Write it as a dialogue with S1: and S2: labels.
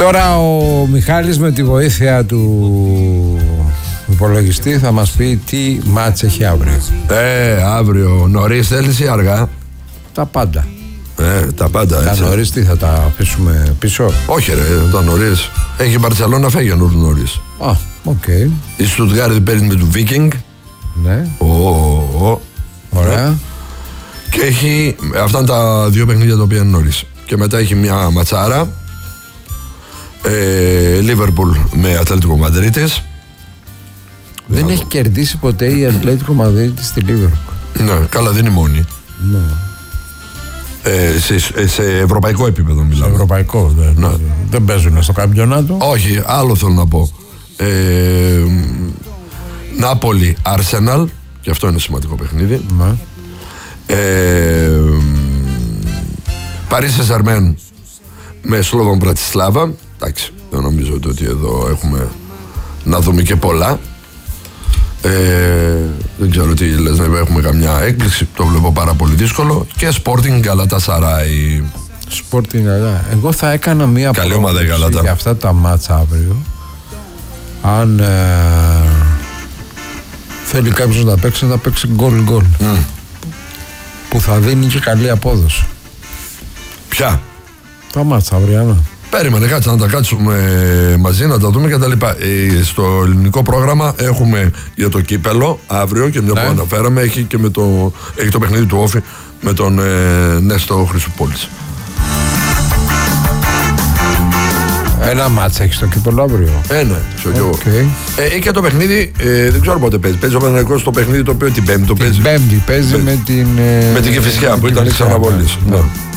S1: Τώρα ο Μιχάλης με τη βοήθεια του υπολογιστή θα μας πει τι μάτς έχει αύριο.
S2: Αύριο νωρίς θέλεις ή αργά?
S1: Τα πάντα.
S2: Τα πάντα, έτσι.
S1: Τα νωρίς τι θα τα αφήσουμε πίσω?
S2: Όχι ρε, τα νωρίς. Έχει η Μπαρσελόνα φέγγεν νωρίς.
S1: Οκ.
S2: Η Στουτγκάρδη παίρνει με του Βίκινγκ.
S1: Ναι. Ωραία.
S2: Και έχει, αυτά είναι τα δύο παιχνίδια τα οποία είναι νωρίς. Και μετά έχει μια ματσάρα, Λίβερπουλ με Ατλέτικο Μαδρίτης.
S1: Δεν έχει κερδίσει ποτέ η Ατλέτικο Μαδρίτη στη Λίβερπουλ.
S2: Ναι, καλά, δεν είναι μόνη.
S1: Ναι.
S2: Σε ευρωπαϊκό επίπεδο μιλάμε.
S1: Σε ευρωπαϊκό, δεν παίζουν στο καμπιονάτο.
S2: Όχι, άλλο θέλω να πω. Νάπολη, Arsenal, και αυτό είναι σημαντικό παιχνίδι.
S1: Ναι.
S2: Παρί Σεν-Ζερμέν με Σλόβον Μπρατισλάβα. Εντάξει, δεν νομίζω ότι εδώ έχουμε να δούμε και πολλά. Δεν ξέρω τι λες, να έχουμε καμιά έκπληξη. Το βλέπω πάρα πολύ δύσκολο. Και Sporting Galatasaray.
S1: Sporting Galatasaray. Εγώ θα έκανα μία
S2: πρόβλεψη
S1: για αυτά τα μάτσα αύριο. Αν θέλει κάποιος να παίξει, θα παίξει γκολ. Που θα δίνει και καλή απόδοση.
S2: Ποια?
S1: Τα μάτσα αυριανά.
S2: Περίμενε, κάτσε να τα κάτσουμε μαζί, να τα δούμε και τα λοιπά. Στο ελληνικό πρόγραμμα έχουμε για το κύπελο αύριο, και μια που αναφέραμε, έχει και έχει το παιχνίδι του Όφη με τον Νέστο Χρυσοπόλης.
S1: Ένα μάτσα έχει στο κύπελο αύριο.
S2: Ναι, ξέρω κι εγώ. Έχει και το παιχνίδι, δεν ξέρω πότε παίζει. Παίζει ο Παναθηναϊκός το παιχνίδι το οποίο την Πέμπτη το παίζει.
S1: Την Πέμπτη παίζει με την
S2: Κηφισιά που ήταν εξ αναβολής.